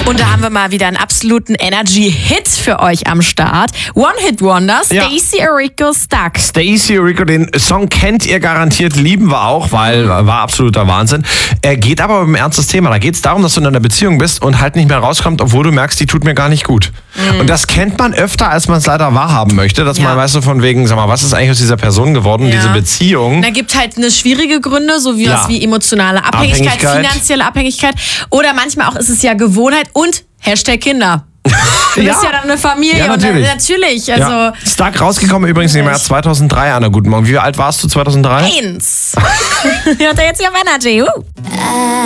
Und da haben wir mal wieder einen absoluten Energy-Hit für euch am Start. One-Hit-Wonder, Stacey Orrico, Stuck. Stacey Orrico, den Song kennt ihr garantiert, lieben wir auch, weil war absoluter Wahnsinn. Er geht aber um ein ernstes Thema. Da geht es darum, dass du in einer Beziehung bist und halt nicht mehr rauskommst, obwohl du merkst, die tut mir gar nicht gut. Und das kennt man öfter, als man es leider wahrhaben möchte, dass man, weißt du, von wegen, sag mal, was ist eigentlich aus dieser Person geworden, diese Beziehung? Da gibt halt eine schwierige Gründe, so wie was wie emotionale Abhängigkeit, finanzielle Abhängigkeit oder manchmal auch ist es ja Gewohnheit und #Kinder. Du bist ja dann eine Familie. Ja, natürlich. Und natürlich. Also Stark rausgekommen übrigens im Jahr 2003, Anna. Guten Morgen. Wie alt warst du 2003? 1. Hört er jetzt hier auf Energy.